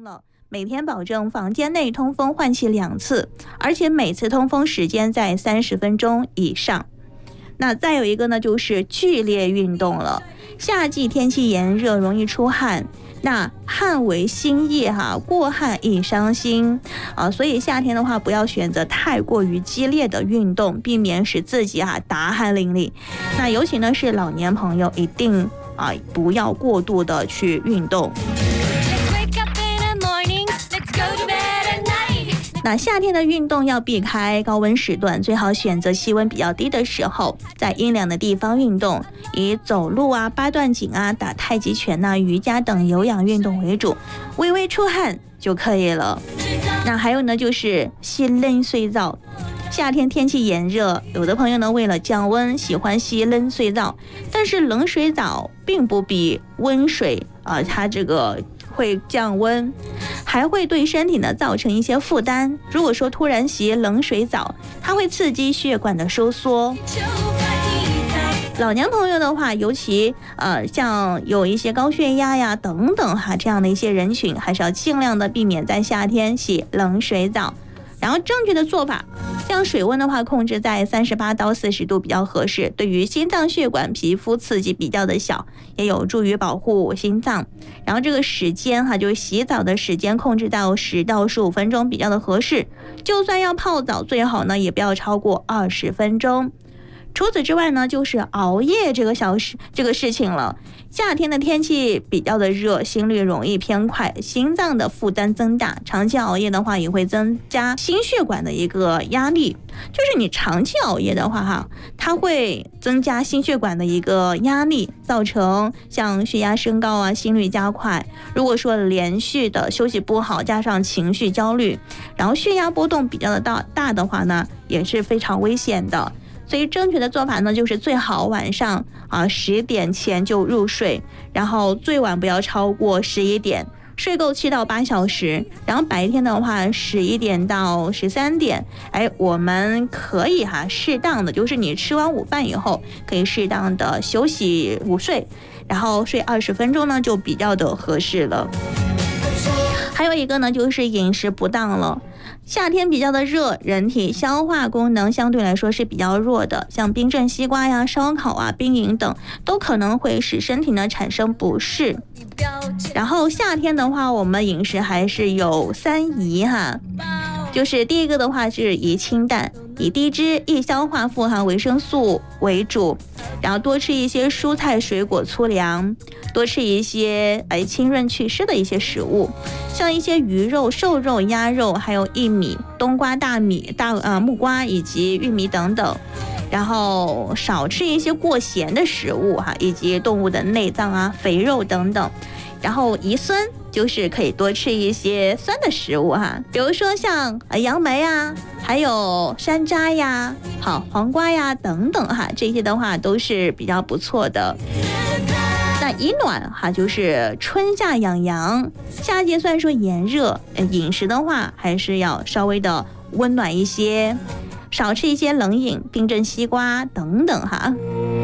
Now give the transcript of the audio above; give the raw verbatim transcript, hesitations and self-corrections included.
了，每天保证房间内通风换气两次，而且每次通风时间在三十分钟以上。那再有一个呢，就是剧烈运动了。夏季天气炎热，容易出汗，那汗为心液哈，过汗易伤心啊，所以夏天的话，不要选择太过于激烈的运动，避免使自己啊大汗淋漓。那尤其呢是老年朋友，一定啊不要过度的去运动。那夏天的运动要避开高温时段，最好选择气温比较低的时候，在阴凉的地方运动，以走路啊、八段锦啊、打太极拳啊、瑜伽等有氧运动为主，微微出汗就可以了。那还有呢，就是洗冷水澡。夏天天气炎热，有的朋友呢为了降温，喜欢洗冷水澡，但是冷水澡并不比温水啊、呃，它这个会降温，还会对身体呢造成一些负担。如果说突然洗冷水澡，它会刺激血管的收缩。老年朋友的话，尤其呃像有一些高血压呀等等哈这样的一些人群，还是要尽量的避免在夏天洗冷水澡。然后正确的做法，像水温的话控制在三十八到四十度比较合适，对于心脏血管皮肤刺激比较的小，也有助于保护心脏。然后这个时间哈，就是洗澡的时间控制到十到十五分钟比较的合适，就算要泡澡，最好呢也不要超过二十分钟。除此之外呢，就是熬夜这个小事这个事情了。夏天的天气比较的热，心率容易偏快，心脏的负担增大，长期熬夜的话也会增加心血管的一个压力。就是你长期熬夜的话哈，它会增加心血管的一个压力，造成像血压升高啊、心率加快。如果说连续的休息不好，加上情绪焦虑，然后血压波动比较的大大的话呢，也是非常危险的。所以正确的做法呢，就是最好晚上啊十点前就入睡，然后最晚不要超过十一点，睡够七到八小时。然后白天的话，十一点到十三点，哎，我们可以哈适当的，就是你吃完午饭以后，可以适当的休息午睡，然后睡二十分钟呢，就比较的合适了。还有一个呢，就是饮食不当了。夏天比较的热，人体消化功能相对来说是比较弱的，像冰镇西瓜呀、烧烤啊、冰饮等，都可能会使身体呢产生不适。然后夏天的话，我们饮食还是有三宜哈，就是第一个的话是宜清淡，以低脂、易消化、富含维生素为主，然后多吃一些蔬菜、水果、粗粮，多吃一些哎清润祛湿的一些食物，像一些鱼肉、瘦肉、鸭肉，还有薏米、冬瓜、大米、大呃木瓜以及玉米等等。然后少吃一些过咸的食物哈，以及动物的内脏啊、肥肉等等。然后宜酸，就是可以多吃一些酸的食物哈，比如说像杨梅啊，还有山楂呀、好黄瓜呀等等哈，这些的话都是比较不错的。那宜暖哈，就是春夏养阳。夏季虽然说炎热，饮食的话还是要稍微的温暖一些，少吃一些冷饮、冰镇西瓜等等哈。